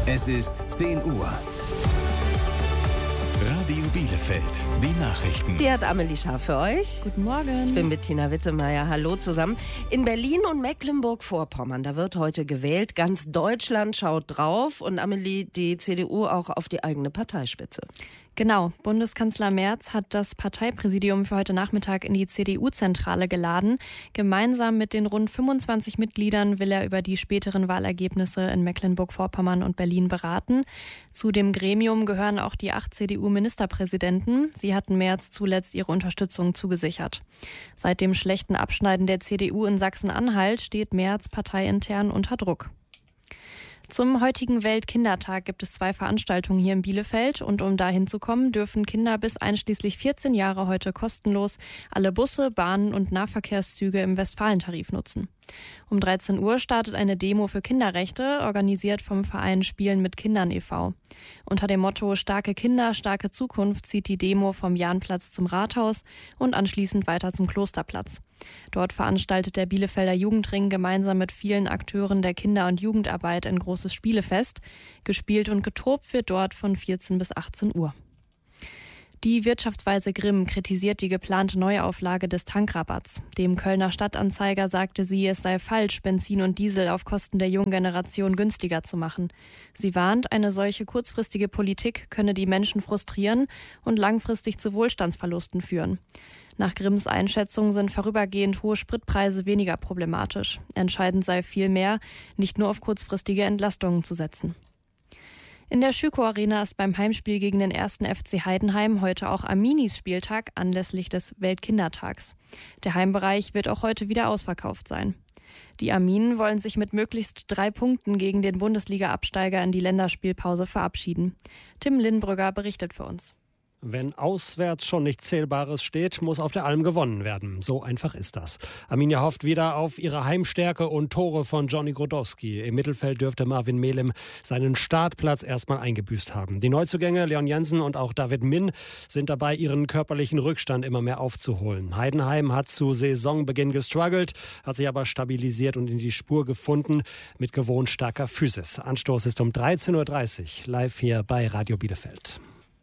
Es ist 10 Uhr. Radio Bielefeld, die Nachrichten. Die hat Amelie Scharf für euch. Guten Morgen. Ich bin mit Tina Wittemeier. Hallo zusammen. In Berlin und Mecklenburg-Vorpommern, da wird heute gewählt. Ganz Deutschland schaut drauf und Amelie, die CDU auch auf die eigene Parteispitze. Genau, Bundeskanzler Merz hat das Parteipräsidium für heute Nachmittag in die CDU-Zentrale geladen. Gemeinsam mit den rund 25 Mitgliedern will er über die späteren Wahlergebnisse in Mecklenburg-Vorpommern und Berlin beraten. Zu dem Gremium gehören auch die 8 CDU-Ministerpräsidenten. Sie hatten Merz zuletzt ihre Unterstützung zugesichert. Seit dem schlechten Abschneiden der CDU in Sachsen-Anhalt steht Merz parteiintern unter Druck. Zum heutigen Weltkindertag gibt es 2 Veranstaltungen hier in Bielefeld und um dahin zu kommen, dürfen Kinder bis einschließlich 14 Jahre heute kostenlos alle Busse, Bahnen und Nahverkehrszüge im Westfalentarif nutzen. Um 13 Uhr startet eine Demo für Kinderrechte, organisiert vom Verein Spielen mit Kindern e.V. Unter dem Motto Starke Kinder, starke Zukunft zieht die Demo vom Jahnplatz zum Rathaus und anschließend weiter zum Klosterplatz. Dort veranstaltet der Bielefelder Jugendring gemeinsam mit vielen Akteuren der Kinder- und Jugendarbeit ein großes Spielefest. Gespielt und getobt wird dort von 14 bis 18 Uhr. Die Wirtschaftsweise Grimm kritisiert die geplante Neuauflage des Tankrabatts. Dem Kölner Stadtanzeiger sagte sie, es sei falsch, Benzin und Diesel auf Kosten der jungen Generation günstiger zu machen. Sie warnt, eine solche kurzfristige Politik könne die Menschen frustrieren und langfristig zu Wohlstandsverlusten führen. Nach Grimms Einschätzung sind vorübergehend hohe Spritpreise weniger problematisch. Entscheidend sei vielmehr, nicht nur auf kurzfristige Entlastungen zu setzen. In der Schüko Arena ist beim Heimspiel gegen den 1. FC Heidenheim heute auch Arminis Spieltag anlässlich des Weltkindertags. Der Heimbereich wird auch heute wieder ausverkauft sein. Die Arminen wollen sich mit möglichst 3 Punkten gegen den Bundesliga-Absteiger in die Länderspielpause verabschieden. Tim Lindbrügger berichtet für uns. Wenn auswärts schon nichts Zählbares steht, muss auf der Alm gewonnen werden. So einfach ist das. Arminia hofft wieder auf ihre Heimstärke und Tore von Johnny Grodowski. Im Mittelfeld dürfte Marvin Melem seinen Startplatz erstmal eingebüßt haben. Die Neuzugänge Leon Jensen und auch David Min sind dabei, ihren körperlichen Rückstand immer mehr aufzuholen. Heidenheim hat zu Saisonbeginn gestruggelt, hat sich aber stabilisiert und in die Spur gefunden mit gewohnt starker Physis. Anstoß ist um 13.30 Uhr live hier bei Radio Bielefeld.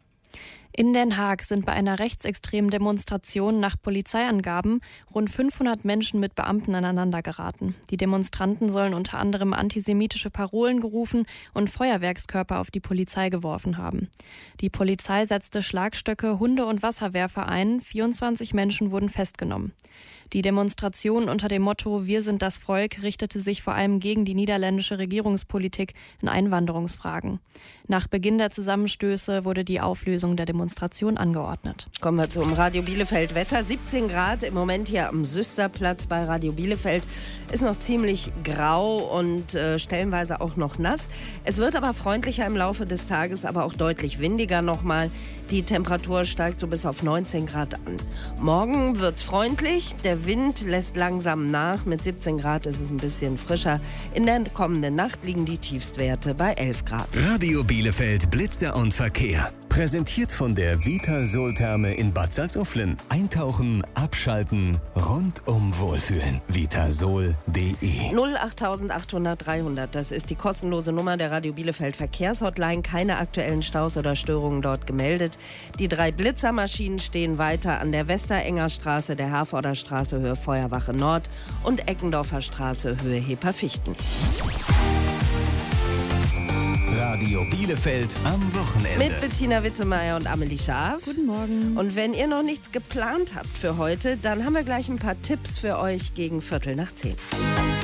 In Den Haag sind bei einer rechtsextremen Demonstration nach Polizeiangaben rund 500 Menschen mit Beamten aneinander geraten. Die Demonstranten sollen unter anderem antisemitische Parolen gerufen und Feuerwerkskörper auf die Polizei geworfen haben. Die Polizei setzte Schlagstöcke, Hunde und Wasserwerfer ein. 24 Menschen wurden festgenommen. Die Demonstration unter dem Motto Wir sind das Volk richtete sich vor allem gegen die niederländische Regierungspolitik in Einwanderungsfragen. Nach Beginn der Zusammenstöße wurde die Auflösung der Demonstration angeordnet. Kommen wir zum Radio Bielefeld Wetter. 17 Grad im Moment hier am Süsterplatz bei Radio Bielefeld. Ist noch ziemlich grau und stellenweise auch noch nass. Es wird aber freundlicher im Laufe des Tages, aber auch deutlich windiger nochmal. Die Temperatur steigt so bis auf 19 Grad an. Morgen wird's freundlich. Der Wind lässt langsam nach. Mit 17 Grad ist es ein bisschen frischer. In der kommenden Nacht liegen die Tiefstwerte bei 11 Grad. Radio Bielefeld Blitzer und Verkehr. Präsentiert von der Vitasol-Therme in Bad Salzuflen. Eintauchen, abschalten, rundum wohlfühlen. Vitasol.de 08800 300, das ist die kostenlose Nummer der Radio Bielefeld Verkehrshotline. Keine aktuellen Staus oder Störungen dort gemeldet. Die 3 Blitzermaschinen stehen weiter an der Westerenger Straße, der Herforder Straße Höhe Feuerwache Nord und Eckendorfer Straße Höhe Heperfichten. Radio Bielefeld am Wochenende. Mit Bettina Wittemeier und Amelie Scharf. Guten Morgen. Und wenn ihr noch nichts geplant habt für heute, dann haben wir gleich ein paar Tipps für euch gegen 9:45.